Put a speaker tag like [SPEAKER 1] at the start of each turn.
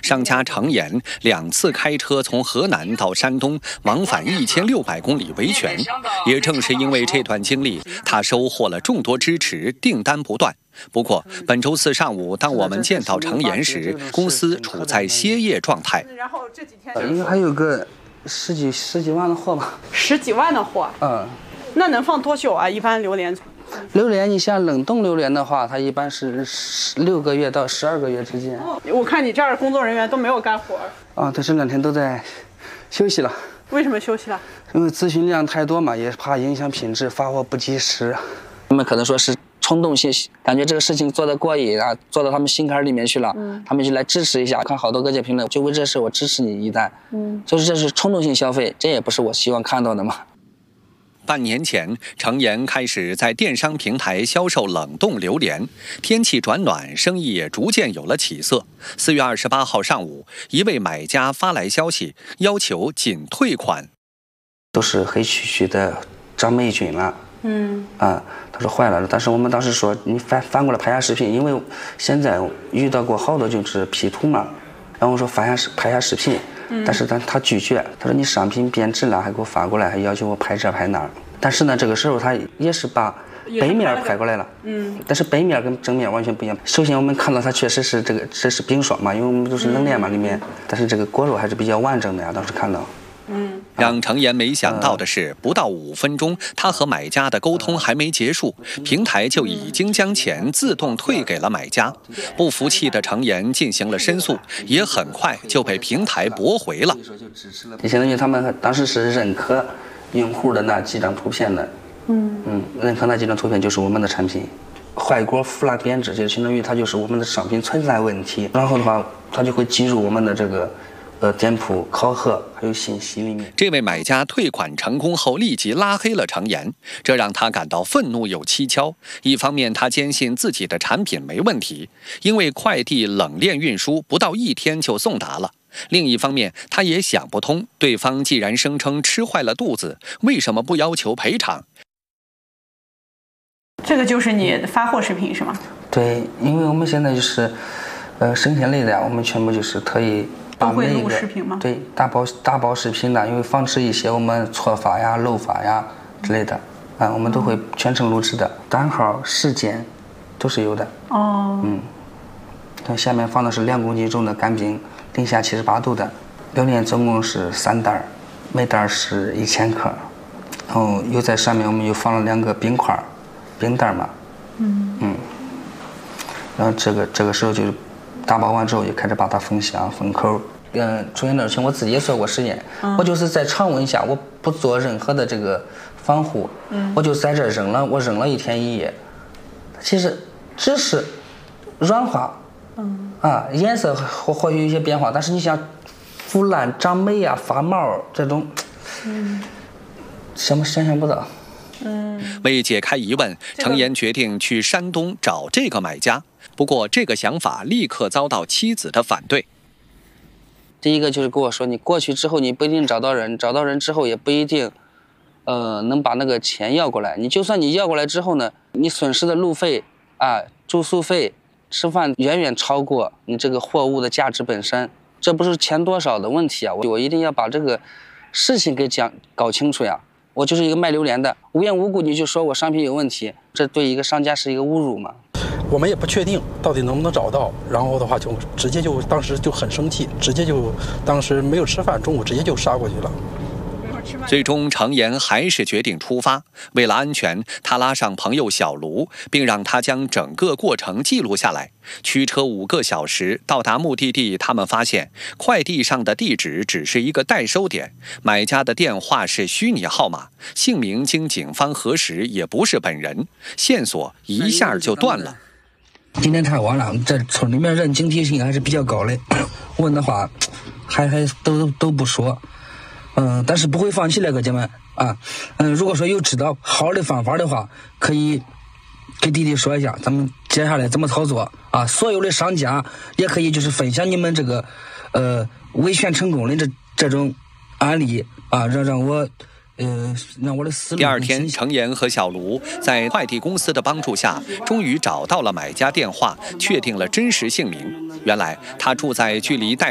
[SPEAKER 1] 商家常言2次开车从河南到山东，往返1600公里维权。也正是因为这段经历，他收获了众多支持，订单不断。不过，本周4上午，当我们见到常言时，公司处在歇业状态。
[SPEAKER 2] 然后这几天
[SPEAKER 3] 应该还有个十几万的货吧
[SPEAKER 2] ？10几万的货？那能放多久啊？一般榴莲？
[SPEAKER 3] 榴莲，你像冷冻榴莲的话，它一般是6个月到12个月之间。
[SPEAKER 2] 我看你这儿工作人员都没有干活。
[SPEAKER 3] 他这2天都在休息了。
[SPEAKER 2] 为什么休息了？
[SPEAKER 3] 因为咨询量太多嘛，也怕影响品质，发货不及时。他们可能说是冲动性，感觉这个事情做得过瘾啊，做到他们心坎里面去了，他们就来支持一下。看好多各界评论，就为这事我支持你一单，就是这是冲动性消费，这也不是我希望看到的嘛。
[SPEAKER 1] 半年前，常言开始在电商平台销售冷冻榴莲。天气转暖，生意也逐渐有了起色。4月28号上午，一位买家发来消息，要求仅退款。
[SPEAKER 3] 都是黑黢黢的长霉菌了。他说坏了，但是我们当时说你翻过来拍下视频，因为现在遇到过好多就是 P 图嘛，然后我说拍下视频。但是他拒绝，他说你商品变质了，还给我发过来，还要求我拍这拍那儿。但是呢，这个时候他也是把背面拍过来了，但是背面跟正面完全不一样。首先我们看到它确实是这是冰霜嘛，因为我们都是冷链嘛里面，但是这个果肉还是比较完整的呀，当时看到。
[SPEAKER 1] 让常言没想到的是，不到5分钟，他和买家的沟通还没结束，平台就已经将钱自动退给了买家。不服气的常言进行了申诉，也很快就被平台驳回了。
[SPEAKER 3] 也相当于他们当时是认可用户的那几张图片的，认可那几张图片就是我们的产品。坏锅腐烂变质，就相当于它就是我们的商品存在问题，然后的话，它就会记入我们的这个。店铺考核还有信息里面，
[SPEAKER 1] 这位买家退款成功后立即拉黑了常言，这让他感到愤怒又蹊跷。一方面，他坚信自己的产品没问题，因为快递冷链运输不到1天就送达了；另一方面，他也想不通，对方既然声称吃坏了肚子，为什么不要求赔偿？
[SPEAKER 2] 这个就是你发货视频是吗？
[SPEAKER 3] 对，因为我们现在就是生鲜类的呀，我们全部就是可以。
[SPEAKER 2] 都会录视频吗？
[SPEAKER 3] 对，大包视频的，因为防止一些我们错发呀、漏发呀之类的，我们都会全程录制的，单号、时间都是有的。它下面放的是2公斤重的干冰，零下78度的榴莲，总共是3袋，每袋是1000克，然后又在上面我们又放了2个冰块，冰袋嘛。然后这个时候就是打包完之后，也开始把它封箱、封口。出现的事情我自己也做过实验，我就是在常温下，我不做任何的这个防护，我就在这扔了1天1夜，其实只是软化，颜色或许有一些变化，但是你像腐烂、长霉啊、发毛这种，想象不到。
[SPEAKER 1] 为解开疑问，常言决定去山东找这个买家。不过，这个想法立刻遭到妻子的反对。
[SPEAKER 3] 第一个就是跟我说，你过去之后你不一定找到人，找到人之后也不一定，能把那个钱要过来。你就算你要过来之后呢，你损失的路费住宿费、吃饭远远超过你这个货物的价值本身，这不是钱多少的问题啊！我一定要把这个事情给搞清楚呀。我就是一个卖榴莲的，无缘无故你就说我商品有问题，这对一个商家是一个侮辱嘛。
[SPEAKER 4] 我们也不确定到底能不能找到，然后的话就直接就当时就很生气，直接就当时没有吃饭，中午直接就杀过去了。
[SPEAKER 1] 最终，常言还是决定出发。为了安全，他拉上朋友小卢，并让他将整个过程记录下来。驱车5个小时到达目的地，他们发现快递上的地址只是一个代收点，买家的电话是虚拟号码，姓名经警方核实也不是本人，线索一下就断了。
[SPEAKER 3] 今天太晚了，这村里面人警惕性还是比较高的，问的话还都不说。但是不会放弃那个姐们啊，如果说有知道好的方法的话，可以给弟弟说一下，咱们接下来怎么操作啊？所有的商家也可以就是分享你们这个维权成功的这种案例啊，让我的思路。
[SPEAKER 1] 第2天，程岩和小卢在快递公司的帮助下，终于找到了买家电话，确定了真实姓名。原来他住在距离